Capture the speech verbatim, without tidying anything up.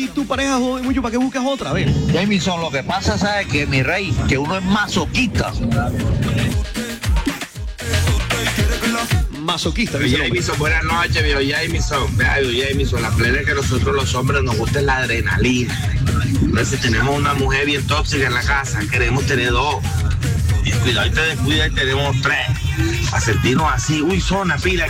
si tu pareja jode mucho, ¿para qué buscas otra vez? Jameson, lo que pasa, ¿sabes? Que mi rey, que uno es masoquista. Masoquista. Viejo Jameson, buenas noches, viejo Jameson. Vea, viejo Jameson, la plena es que nosotros los hombres nos gusta la adrenalina. Entonces, si tenemos una mujer bien tóxica en la casa, queremos tener dos. Y cuidado y te descuida y tenemos tres. A sentirnos así, uy, zona, pila.